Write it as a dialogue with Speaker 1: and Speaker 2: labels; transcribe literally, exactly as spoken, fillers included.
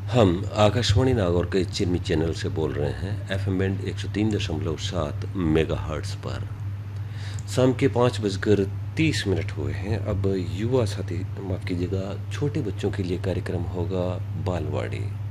Speaker 1: हम आकाशवाणी नागौर के चिरमी चैनल से बोल रहे हैं एफएम बैंड एक सौ तीन दशमलव सात मेगाहर्ट्ज़ पर। शाम के पाँच बजकर तीस मिनट हुए हैं। अब युवा साथी माफ़ कीजिएगा छोटे बच्चों के लिए कार्यक्रम होगा बालवाड़ी।